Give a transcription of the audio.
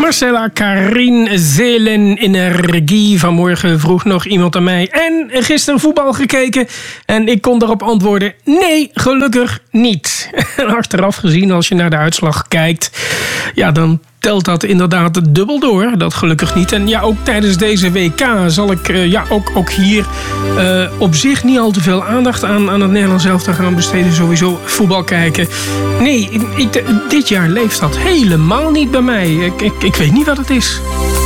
Marcella, Karin, Zelen, Energie. Vanmorgen vroeg nog iemand aan mij. En gisteren voetbal gekeken? En ik kon daarop antwoorden: nee, gelukkig niet. En achteraf gezien, als je naar de uitslag kijkt, ja, dan telt dat inderdaad dubbel door. Dat gelukkig niet. En ja, ook tijdens deze WK zal ik ook hier op zich niet al te veel aandacht aan het Nederlands elftal gaan besteden. Sowieso voetbal kijken. Nee, dit jaar leeft dat helemaal niet bij mij. Ik weet niet wat het is.